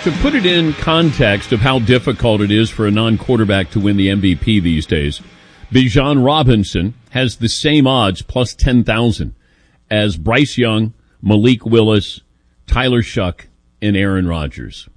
To put it in context of how difficult it is for a non-quarterback to win the MVP these days, Bijan Robinson has the same odds, plus 10,000, as Bryce Young, Malik Willis, Tyler Shuck, and Aaron Rodgers.